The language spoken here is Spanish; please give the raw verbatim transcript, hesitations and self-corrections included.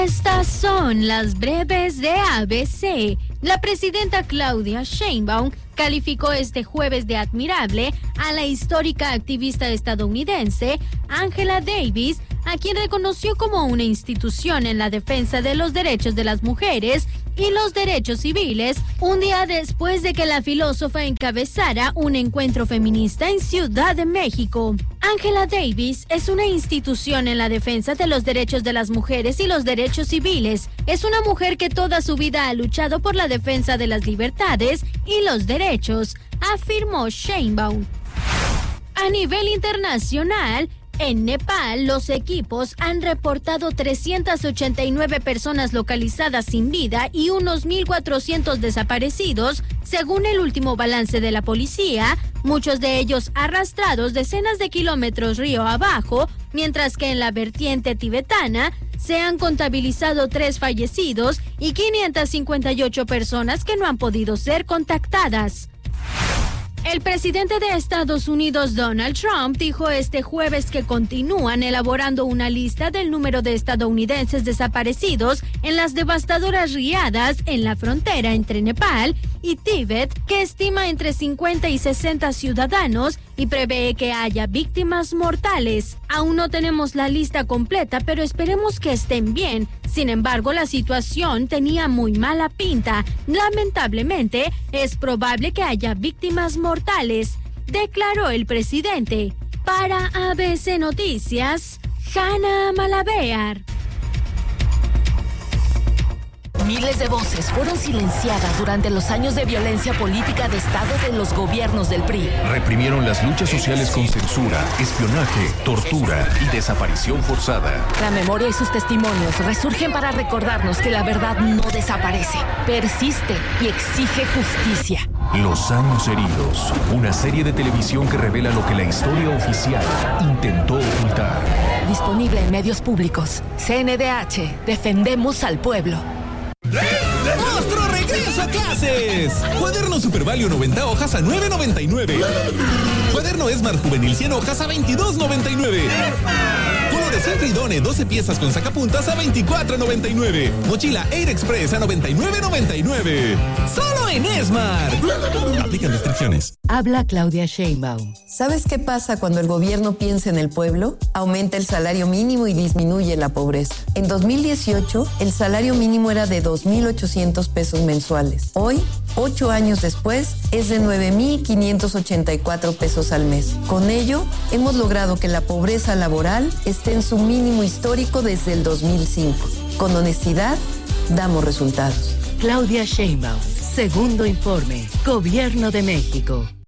Estas son las breves de A B C. La presidenta Claudia Sheinbaum calificó este jueves de admirable a la histórica activista estadounidense Angela Davis, a quien reconoció como una institución en la defensa de los derechos de las mujeres y los derechos civiles, un día después de que la filósofa encabezara un encuentro feminista en Ciudad de México. Angela Davis es una institución en la defensa de los derechos de las mujeres y los derechos civiles. Es una mujer que toda su vida ha luchado por la defensa de las libertades y los derechos, afirmó Sheinbaum. A nivel internacional, en Nepal, los equipos han reportado trescientas ochenta y nueve personas localizadas sin vida y unos mil cuatrocientos desaparecidos, según el último balance de la policía, muchos de ellos arrastrados decenas de kilómetros río abajo, mientras que en la vertiente tibetana se han contabilizado tres fallecidos y quinientas cincuenta y ocho personas que no han podido ser contactadas. El presidente de Estados Unidos, Donald Trump, dijo este jueves que continúan elaborando una lista del número de estadounidenses desaparecidos en las devastadoras riadas en la frontera entre Nepal y Tíbet, que estima entre cincuenta y sesenta ciudadanos y prevé que haya víctimas mortales. Aún no tenemos la lista completa, pero esperemos que estén bien. Sin embargo, la situación tenía muy mala pinta. Lamentablemente, es probable que haya víctimas mortales, declaró el presidente. Para A B C Noticias, Hanna Malabear. Miles de voces fueron silenciadas durante los años de violencia política de Estado de los gobiernos del P R I. Reprimieron las luchas sociales con censura, espionaje, tortura y desaparición forzada. La memoria y sus testimonios resurgen para recordarnos que la verdad no desaparece, persiste y exige justicia. Los años heridos, una serie de televisión que revela lo que la historia oficial intentó ocultar. Disponible en medios públicos. C N D H, defendemos al pueblo. ¡Nuestro regreso a clases! Cuaderno Super Value noventa hojas a nueve noventa y nueve. Cuaderno Smart Juvenil cien hojas a veintidós noventa y nueve. Colores Siempre Idone doce piezas con sacapuntas a veinticuatro noventa y nueve. Mochila Air Express a noventa y nueve noventa y nueve. ¡Solo en Smart! Aplican restricciones. Habla Claudia Sheinbaum. ¿Sabes qué pasa cuando el gobierno piensa en el pueblo? Aumenta el salario mínimo y disminuye la pobreza. En dos mil dieciocho, el salario mínimo era de dos mil ochocientos pesos mensuales. Hoy, ocho años después, es de nueve mil quinientos ochenta y cuatro pesos al mes. Con ello, hemos logrado que la pobreza laboral esté en su mínimo histórico desde el dos mil cinco. Con honestidad, damos resultados. Claudia Sheinbaum, segundo informe, Gobierno de México.